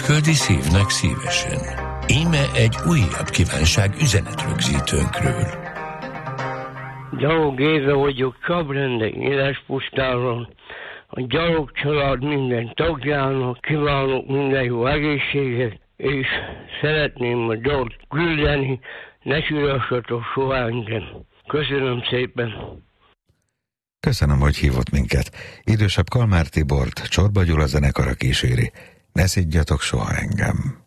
küldi szívnek szívesen. Íme egy újabb kívánság üzenetrögzítőnkről. Gyalog Géza vagyok, Csabrendek Nyiláspusztáról. A gyalog család minden tagjának kívánok minden jó egészséget, és szeretném a dalt küldeni, ne sírassatok soha engem. Köszönöm szépen! Köszönöm, hogy hívott minket. Idősebb Kalmár Tibort Csorba Gyula zenekara kíséri. Ne szidjatok soha engem!